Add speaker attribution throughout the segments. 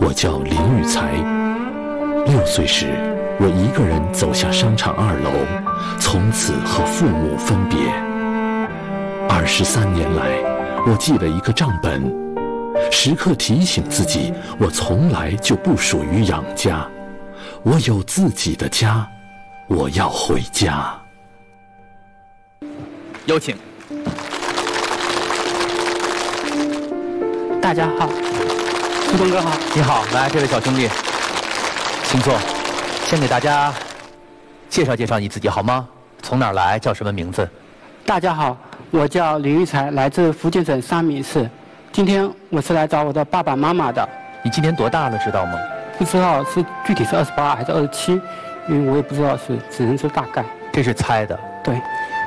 Speaker 1: 我叫林育才。6岁时，我一个人走下商场2楼，从此和父母分别。23年来，我记了一个账本，时刻提醒自己，我从来就不属于养家，我有自己的家，我要回家。
Speaker 2: 有请。
Speaker 3: 大家好，苏东哥好。
Speaker 2: 你好，来，这位小兄弟，请坐。先给大家介绍介绍你自己好吗？从哪儿来？叫什么名字？
Speaker 3: 大家好，我叫林育才，来自福建省三明市。今天我是来找我的爸爸妈妈的。
Speaker 2: 你今年多大了，知道吗？
Speaker 3: 不知道是具体是28还是27，因为我也不知道是，只能说大概。
Speaker 2: 这是猜的。
Speaker 3: 对。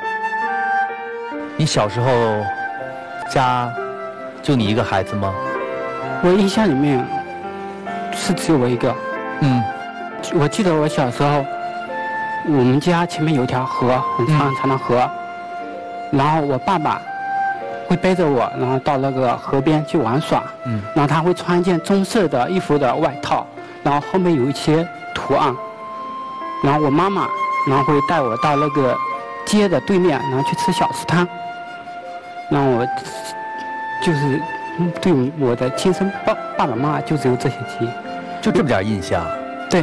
Speaker 2: 你小时候家就你一个孩子吗？
Speaker 3: 我印象里面是只有我一个。我记得我小时候，我们家前面有一条河，很长很长的河，然后我爸爸会背着我，然后到那个河边去玩耍。然后他会穿一件棕色的衣服的外套，然后后面有一些图案。然后我妈妈，然后会带我到那个街的对面，然后去吃小吃摊。然后我就是对我的亲生爸爸妈妈就只有这些记忆，
Speaker 2: 就这么点印象。
Speaker 3: 对。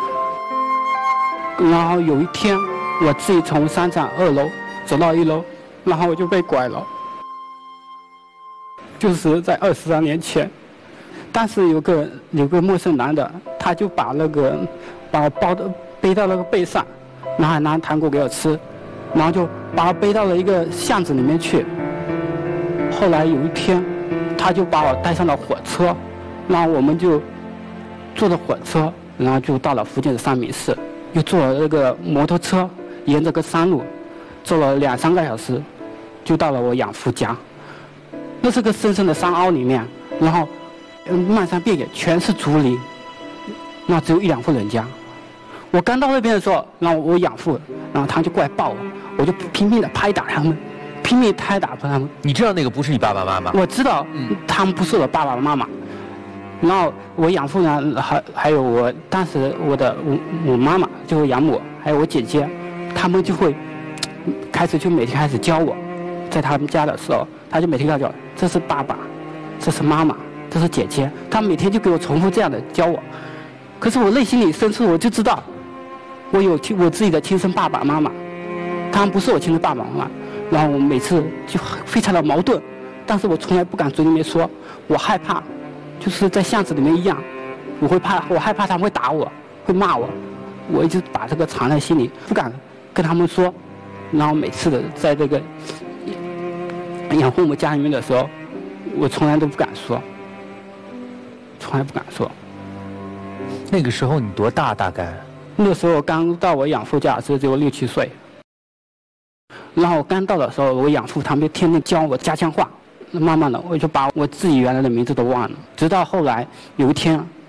Speaker 3: 然后有一天，我自己从商场2楼走到1楼，然后我就被拐了。就是在23年前，当时有个陌生男的，他就把我背到那个背上，然后还拿糖果给我吃，然后就把我背到了一个巷子里面去。后来有一天，他就把我带上了火车，然后我们就坐着火车，然后就到了福建的三明市，又坐了那个摩托车，沿着个山路，走了2-3个小时，就到了我养父家。那是个深深的山凹里面，然后漫山遍野全是竹林，那只有1-2户人家。我刚到那边的时候，然后我养父，然后他就过来抱我，我就拼命的拍打他们，拼命拍打他们。
Speaker 2: 你知道那个不是你爸爸妈妈？
Speaker 3: 我知道，他们不是我爸爸妈妈。然后我养父呢，还有我当时我妈妈，就是养母，还有我姐姐，他们就会每天开始教我，在他们家的时候，他就每天教我，这是爸爸，这是妈妈，这是姐姐，他每天就给我重复这样的教我。可是我内心里深处我就知道，我有我自己的亲生爸爸妈妈，他们不是我亲生爸爸妈妈。然后我每次就非常的矛盾，但是我从来不敢嘴里面说，我害怕，就是在巷子里面一样，我害怕他们会打我，会骂我，我一直把这个藏在心里，不敢跟他们说。然后每次的在这个养父母家里面的时候，我从来都不敢说，从来不敢说。
Speaker 2: 那个时候你多大？大概？
Speaker 3: 那时候刚到我养父家的时候只有6-7岁。然后我刚到的时候，我养父他们天天教我家乡话，慢慢的我就把我自己原来的名字都忘了。直到后来有一天，